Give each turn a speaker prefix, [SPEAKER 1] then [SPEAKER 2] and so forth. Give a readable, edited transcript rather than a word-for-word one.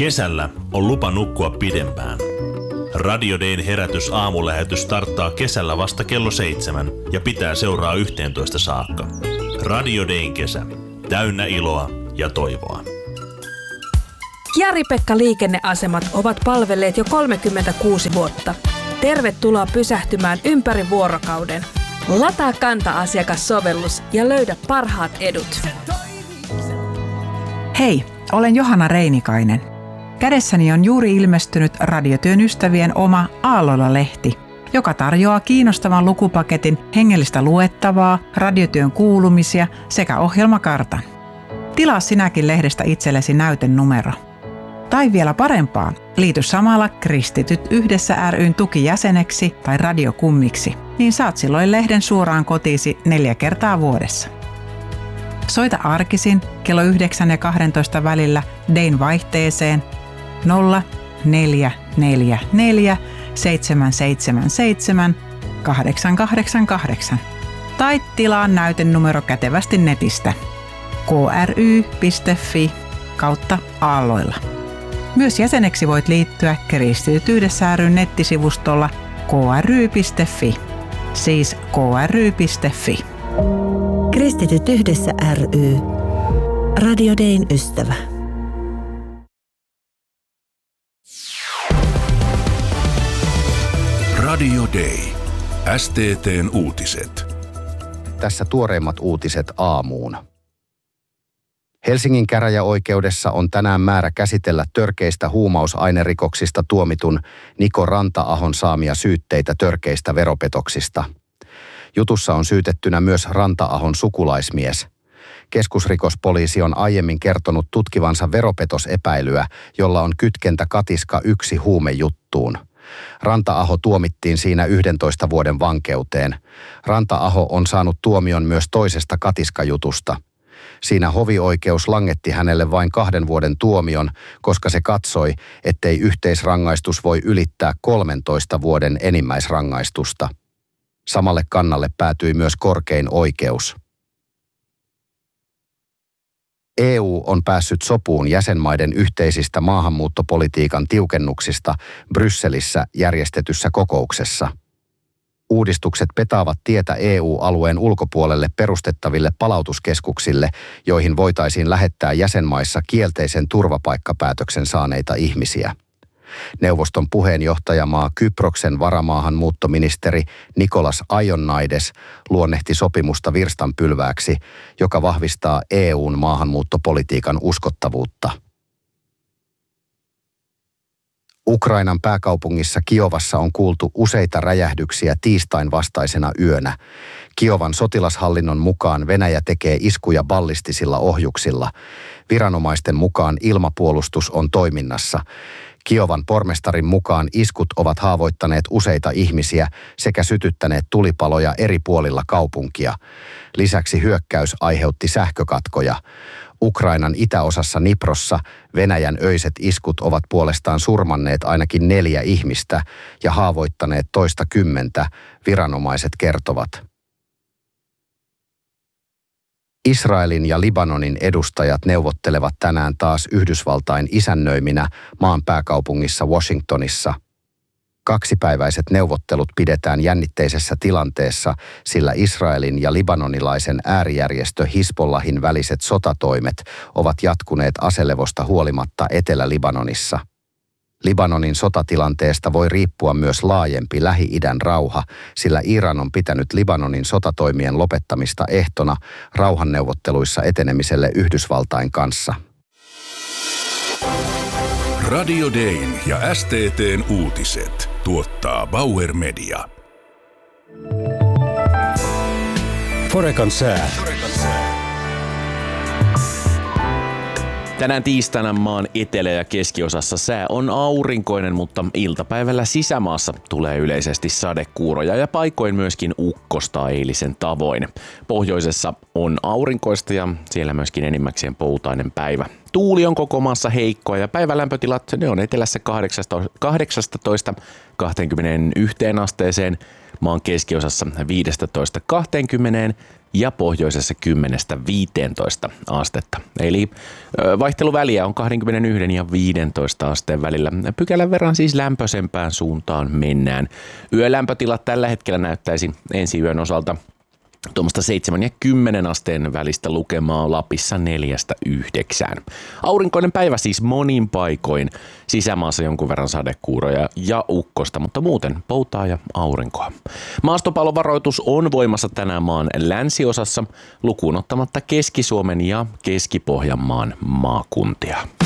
[SPEAKER 1] Kesällä on lupa nukkua pidempään. Radio Dayn herätys aamulähetys starttaa kesällä vasta kello 7 ja pitää seuraa 11 saakka. Radio Dayn kesä. Täynnä iloa ja toivoa.
[SPEAKER 2] Jari-Pekka liikenneasemat ovat palvelleet jo 36 vuotta. Tervetuloa pysähtymään ympäri vuorokauden. Lataa Kanta-asiakassovellus ja löydä parhaat edut.
[SPEAKER 3] Hei, olen Johanna Reinikainen. Kädessäni on juuri ilmestynyt Radiotyön ystävien oma Aallolla-lehti, joka tarjoaa kiinnostavan lukupaketin hengellistä luettavaa, radiotyön kuulumisia sekä ohjelmakartan. Tilaa sinäkin lehdestä itsellesi näytenumero. Tai vielä parempaa, liity samalla Kristityt yhdessä ry:n tukijäseneksi tai radiokummiksi, niin saat silloin lehden suoraan kotiisi 4 kertaa vuodessa. Soita arkisin kello 9 ja 12 välillä Dayn vaihteeseen 0444 777 888 tai tilaa näytenumero kätevästi netistä kry.fi/aalloilla. Myös jäseneksi voit liittyä Kristityt yhdessä ry:n nettisivustolla kry.fi, siis kry.fi.
[SPEAKER 4] Kristityt yhdessä ry. Radio Dayn ystävä.
[SPEAKER 5] Radio Day. STT:n uutiset.
[SPEAKER 6] Tässä tuoreimmat uutiset aamuun. Helsingin käräjäoikeudessa on tänään määrä käsitellä törkeistä huumausainerikoksista tuomitun Niko Ranta-ahon saamia syytteitä törkeistä veropetoksista. Jutussa on syytettynä myös Ranta-ahon sukulaismies. Keskusrikospoliisi on aiemmin kertonut tutkivansa veropetosepäilyä, jolla on kytkentä Katiska 1 huumejuttuun. Ranta-aho tuomittiin siinä 11 vuoden vankeuteen. Ranta-aho on saanut tuomion myös toisesta Katiska-jutusta. Siinä hovioikeus langetti hänelle vain 2 vuoden tuomion, koska se katsoi, ettei yhteisrangaistus voi ylittää 13 vuoden enimmäisrangaistusta. Samalle kannalle päätyi myös korkein oikeus. EU on päässyt sopuun jäsenmaiden yhteisistä maahanmuuttopolitiikan tiukennuksista Brysselissä järjestetyssä kokouksessa. Uudistukset petaavat tietä EU-alueen ulkopuolelle perustettaville palautuskeskuksille, joihin voitaisiin lähettää jäsenmaissa kielteisen turvapaikkapäätöksen saaneita ihmisiä. Neuvoston puheenjohtajamaa Kyproksen varamaahanmuuttoministeri Nikolas Aionnaides luonnehti sopimusta virstanpylvääksi, joka vahvistaa EUn maahanmuuttopolitiikan uskottavuutta. Ukrainan pääkaupungissa Kiovassa on kuultu useita räjähdyksiä tiistain vastaisena yönä. Kiovan sotilashallinnon mukaan Venäjä tekee iskuja ballistisilla ohjuksilla. Viranomaisten mukaan ilmapuolustus on toiminnassa. Kiovan pormestarin mukaan iskut ovat haavoittaneet useita ihmisiä sekä sytyttäneet tulipaloja eri puolilla kaupunkia. Lisäksi hyökkäys aiheutti sähkökatkoja. Ukrainan itäosassa Niprossa Venäjän öiset iskut ovat puolestaan surmanneet ainakin 4 ihmistä ja haavoittaneet toista 10, viranomaiset kertovat. Israelin ja Libanonin edustajat neuvottelevat tänään taas Yhdysvaltain isännöiminä maan pääkaupungissa Washingtonissa. 2-päiväiset neuvottelut pidetään jännitteisessä tilanteessa, sillä Israelin ja libanonilaisen äärijärjestö Hizbollahin väliset sotatoimet ovat jatkuneet aselevosta huolimatta Etelä-Libanonissa. Libanonin sotatilanteesta voi riippua myös laajempi Lähi-idän rauha, sillä Iran on pitänyt Libanonin sotatoimien lopettamista ehtona rauhanneuvotteluissa etenemiselle Yhdysvaltain kanssa.
[SPEAKER 5] Radio Dayn ja STT:n uutiset tuottaa Bauer Media.
[SPEAKER 7] Forekan sää.
[SPEAKER 8] Tänään tiistaina maan etelä- ja keskiosassa sää on aurinkoinen, mutta iltapäivällä sisämaassa tulee yleisesti sadekuuroja ja paikoin myöskin ukkosta eilisen tavoin. Pohjoisessa on aurinkoista ja siellä myöskin enimmäkseen poutainen päivä. Tuuli on koko maassa heikkoa ja päivälämpötilat ne on etelässä 18-21 asteeseen, maan keskiosassa 15-20 ja pohjoisessa 10-15 astetta. Eli vaihteluväliä on 21 ja 15 asteen välillä. Pykälän verran siis lämpöisempään suuntaan mennään. Yölämpötilat tällä hetkellä näyttäisi ensi yön osalta tuommoista 7 ja 10 asteen välistä lukemaa, Lapissa 4-9. Aurinkoinen päivä siis monin paikoin, sisämaassa jonkun verran sadekuuroja ja ukkosta, mutta muuten poutaa ja aurinkoa. Maastopallovaroitus on voimassa tänään maan länsiosassa, lukuun ottamatta Keski-Suomen ja Keski-Pohjanmaan maakuntia.